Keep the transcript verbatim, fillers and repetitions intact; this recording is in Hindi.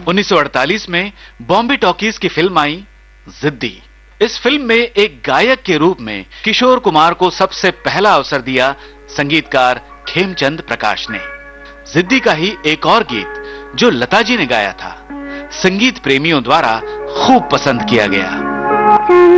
उन्नीस सौ अड़तालीस में बॉम्बे टॉकीज की फिल्म आई जिद्दी। इस फिल्म में एक गायक के रूप में किशोर कुमार को सबसे पहला अवसर दिया संगीतकार खेमचंद प्रकाश ने। जिद्दी का ही एक और गीत जो लता जी ने गाया था, संगीत प्रेमियों द्वारा खूब पसंद किया गया।